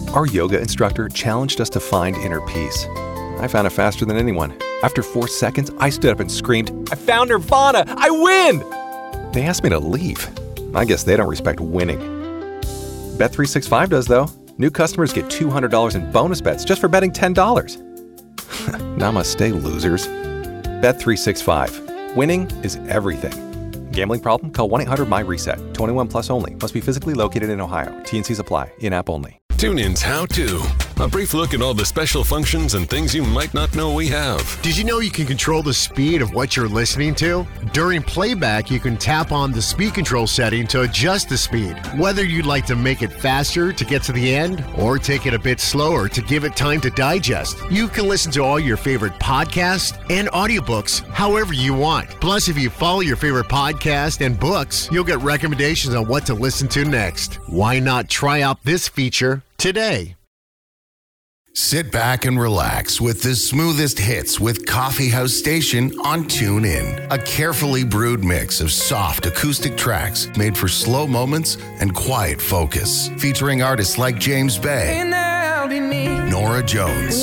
Our yoga instructor challenged us to find inner peace. I found it faster than anyone. After 4 seconds, I stood up and screamed, "I found Nirvana! I win!" They asked me to leave. I guess they don't respect winning. Bet365 does, though. New customers get $200 in bonus bets just for betting $10. Namaste, losers. Bet365. Winning is everything. Gambling problem? Call 1-800-MY-RESET. 21 plus only. Must be physically located in Ohio. T&Cs apply. In-app only. TuneIn's How To. A brief look at all the special functions and things you might not know we have. Did you know you can control the speed of what you're listening to? During playback, you can tap on the speed control setting to adjust the speed. Whether you'd like to make it faster to get to the end or take it a bit slower to give it time to digest, you can listen to all your favorite podcasts and audiobooks however you want. Plus, if you follow your favorite podcast and books, you'll get recommendations on what to listen to next. Why not try out this feature today? Sit back and relax with the smoothest hits with Coffee House Station on TuneIn. A carefully brewed mix of soft acoustic tracks made for slow moments and quiet focus. Featuring artists like James Bay, Nora Jones,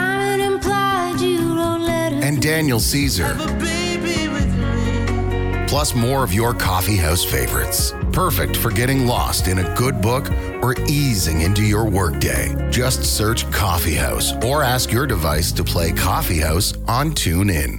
and Daniel Caesar. Plus more of your coffee house favorites. Perfect for getting lost in a good book or easing into your workday. Just search Coffee House or ask your device to play Coffee House on TuneIn.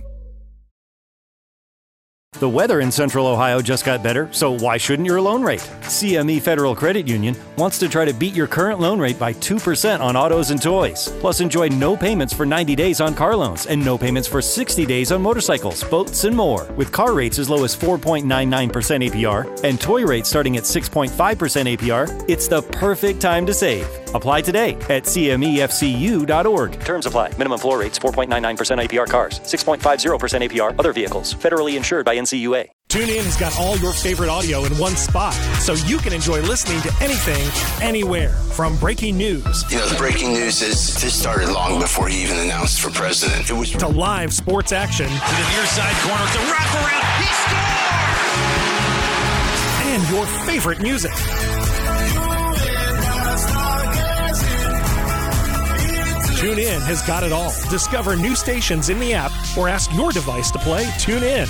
The weather in Central Ohio just got better, so why shouldn't your loan rate? CME Federal Credit Union wants to try to beat your current loan rate by 2% on autos and toys. Plus, enjoy no payments for 90 days on car loans and no payments for 60 days on motorcycles, boats, and more. With car rates as low as 4.99% APR and toy rates starting at 6.5% APR, it's the perfect time to save. Apply today at cmefcu.org. Terms apply. Minimum floor rates 4.99% APR cars, 6.50% APR other vehicles. Federally insured by NCUA. TuneIn has got all your favorite audio in one spot, so you can enjoy listening to anything, anywhere. From breaking news. You know, the breaking news is this started long before he even announced for president. It was to live sports action. To the near side corner, it's a wraparound. He And scores! your favorite music. TuneIn has got it all. Discover new stations in the app or ask your device to play TuneIn.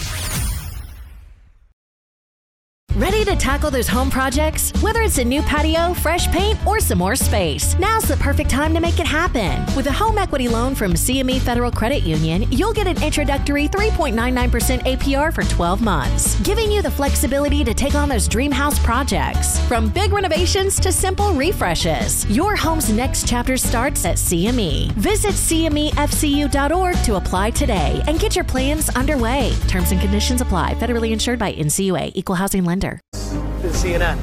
Ready to tackle those home projects? Whether it's a new patio, fresh paint, or some more space, now's the perfect time to make it happen. With a home equity loan from CME Federal Credit Union, you'll get an introductory 3.99% APR for 12 months, giving you the flexibility to take on those dream house projects. From big renovations to simple refreshes, your home's next chapter starts at CME. Visit cmefcu.org to apply today and get your plans underway. Terms and conditions apply. Federally insured by NCUA. Equal housing lender. CNN.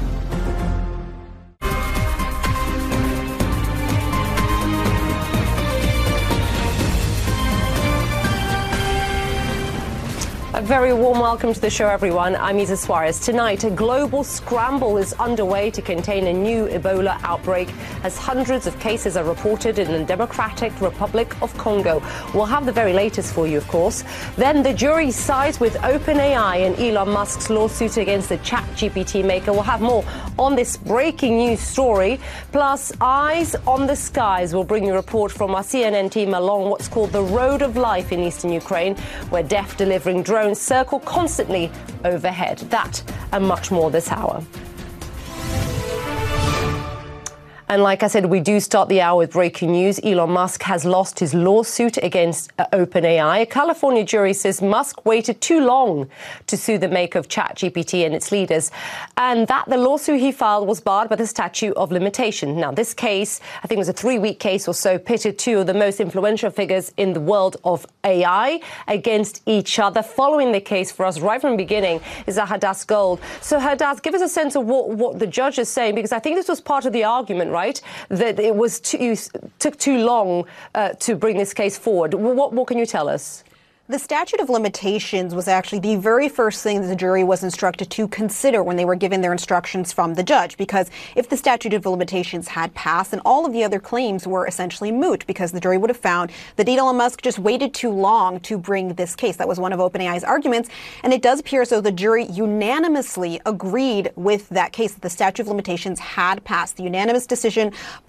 A very warm welcome to the show, everyone. I'm Isa Suarez. Tonight, a global scramble is underway to contain a new Ebola outbreak as hundreds of cases are reported in the Democratic Republic of Congo. We'll have the very latest for you, of course. Then the jury sides with OpenAI and Elon Musk's lawsuit against the ChatGPT maker. We'll have more on this breaking news story. Plus, eyes on the skies will bring you a report from our CNN team along what's called the Road of Life in eastern Ukraine, where death-delivering drones circle constantly overhead. That and much more this hour. And like I said, we do start the hour with breaking news. Elon Musk has lost his lawsuit against OpenAI. A California jury says Musk waited too long to sue the maker of ChatGPT and its leaders, and that the lawsuit he filed was barred by the statute of limitation. Now, this case, I think it was a 3-week case or so, pitted two of the most influential figures in the world of AI against each other. Following the case for us right from the beginning is Hadas Gold. So, Hadas, give us a sense of what the judge is saying, because I think this was part of the argument, right? That it was took too long to bring this case forward. What can you tell us? The statute of limitations was actually the very first thing that the jury was instructed to consider when they were given their instructions from the judge, because if the statute of limitations had passed, then all of the other claims were essentially moot, because the jury would have found that Elon Musk just waited too long to bring this case. That was one of OpenAI's arguments, and it does appear as though the jury unanimously agreed with that case, that the statute of limitations had passed. The unanimous decision